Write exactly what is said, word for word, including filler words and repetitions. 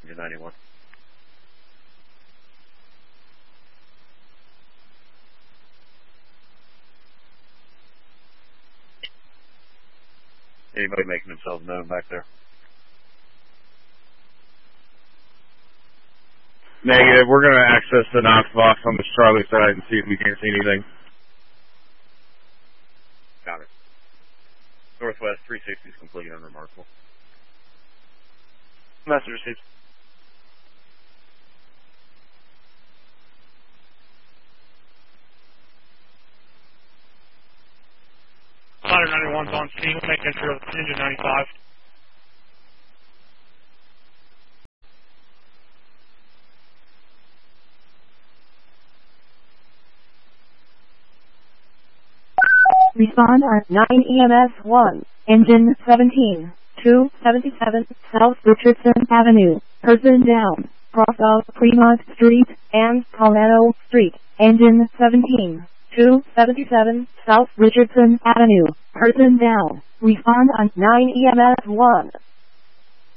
Engine ninety-one. Anybody making themselves known back there? Negative. We're going to access the Knox box on the Charlie side and see if we can't see anything. Got it. Northwest three sixty is completely unremarkable. Message received. Ladder ninety-one's on scene. We'll make entry of engine ninety-five. Respond on nine E M S one, engine seventeen, two seventy-seven, South Richardson Avenue, person down, cross of Fremont Street and Colorado Street, engine seventeen, two seventy-seven, South Richardson Avenue, person down. Respond on nine E M S one.